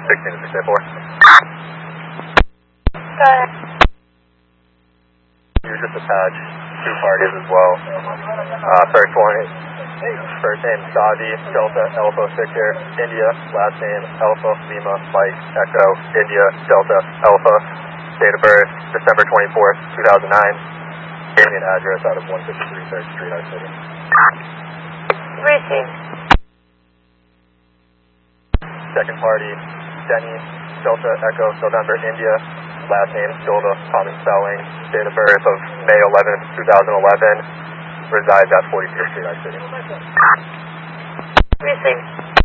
16 to 684. Got it. You're just attached 2 parties as well. First one, first name Savi, Delta Alpha Victor, India. Last name Alpha Lima Mike Echo, India Delta Alpha. Date of birth December 24th, 2009. Gave me an address out of 153 3rd Street, I City. Received. Second party, Denny Delta Echo November India. Last name Silva, common spelling. Date of birth of May 11th, 2011. Resides at 42nd Street, I City. Received.